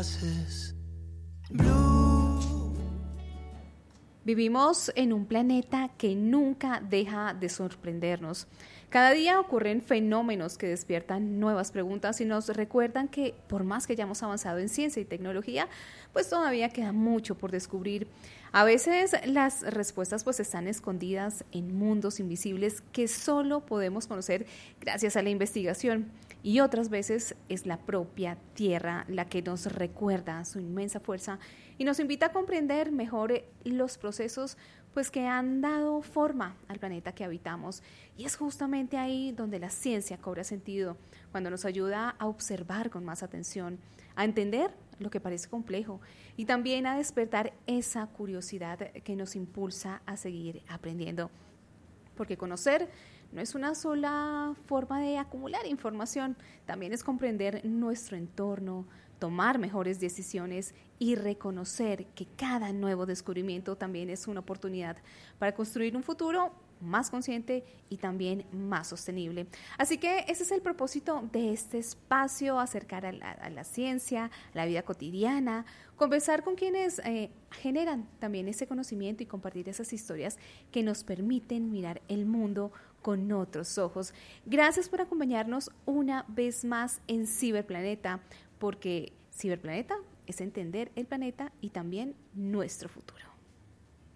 glasses blue. Vivimos en un planeta que nunca deja de sorprendernos. Cada día ocurren fenómenos que despiertan nuevas preguntas y nos recuerdan que por más que hayamos avanzado en ciencia y tecnología, pues todavía queda mucho por descubrir. A veces las respuestas pues están escondidas en mundos invisibles que solo podemos conocer gracias a la investigación. Y otras veces es la propia Tierra la que nos recuerda su inmensa fuerza y nos invita a comprender mejor los procesos pues que han dado forma al planeta que habitamos. Y es justamente ahí donde la ciencia cobra sentido, cuando nos ayuda a observar con más atención, a entender lo que parece complejo y también a despertar esa curiosidad que nos impulsa a seguir aprendiendo. Porque conocer no es una sola forma de acumular información, también es comprender nuestro entorno, tomar mejores decisiones y reconocer que cada nuevo descubrimiento también es una oportunidad para construir un futuro más consciente y también más sostenible. Así que ese es el propósito de este espacio, acercar a la ciencia, a la vida cotidiana, conversar con quienes generan también ese conocimiento y compartir esas historias que nos permiten mirar el mundo con otros ojos. Gracias por acompañarnos una vez más en Ciberplaneta, porque Ciberplaneta es entender el planeta y también nuestro futuro.